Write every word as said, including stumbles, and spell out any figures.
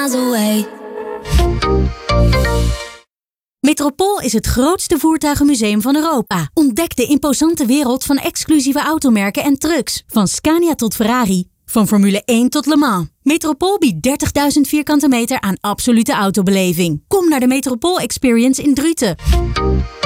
away. Metropool is het grootste voertuigenmuseum van Europa. Ontdek de imposante wereld van exclusieve automerken en trucks. Van Scania tot Ferrari. Van Formule één tot Le Mans. Metropool biedt dertigduizend vierkante meter aan absolute autobeleving. Kom naar de Metropool Experience in Druten.